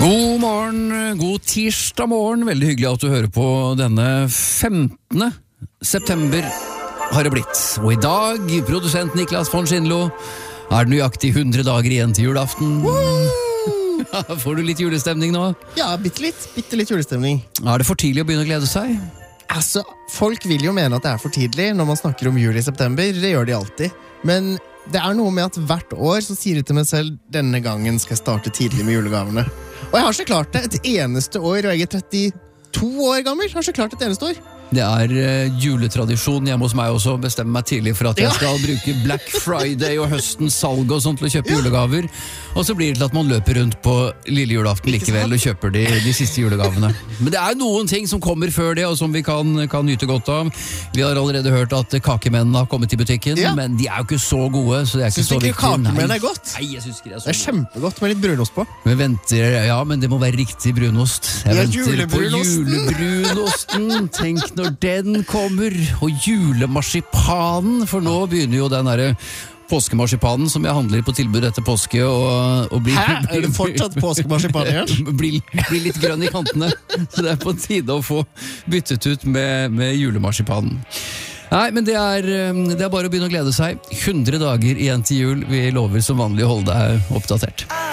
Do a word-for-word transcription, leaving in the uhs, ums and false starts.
God morgen, god tirsdag morgen. Veldig hyggelig at du hører på denne femtende september har det blitt. Og i dag, produsent Niklas von Schindlo, er det nøyaktig hundre dager igjen til julaften. Får du litt julestemning nå? Ja, bitte litt, bitte litt julestemning. Er det for tidlig å begynne å glede seg? Altså, folk vil jo mene at det er for tidlig når man snakker om jul i september. Det gjør de alltid. Men det er noe med at hvert år så sier jeg til meg selv denne gangen skal jeg starte tidlig med julegavene. Og jeg har ikke klart det et eneste år, og jeg er trettito år gammel. Jeg har ikke klart det et eneste år. Det er uh, juletradisjon hjemme hos meg også. Bestemme meg tidlig for at jeg skal bruke Black Friday og høstens salg og sånt til å kjøpe ja. julegaver. Og så blir det til at man løper rundt på lille julaften likevel og kjøper de, de siste julegavene. Men det er noen ting som kommer før det, og som vi kan, kan nyte godt av. Vi har allerede hørt at kakemennene har kommet i butikken, ja. men de er jo ikke så gode, så det er ikke synes så viktig. Synes du ikke kakemenn er godt? Nei, jeg synes ikke det er så Det er kjempegodt med litt brunost på. Vi venter, ja, men det må være riktig brunost. Jeg ja, venter på julebrunosten. Tenk når den kommer, og julemarsipanen, for nå begynner jo den der påskemarsipanen som jeg handler på tilbud etter påske og, og blir, Hæ? Er det fortsatt påskemarsipan igjen? blir, blir litt grønn i kantene, så det er på tide å få byttet ut med, med julemarsipanen. Nei, men det er, det er bare å begynne å glede seg. hundre dager igjen til jul. Vi lover som vanlig å holde deg oppdatert.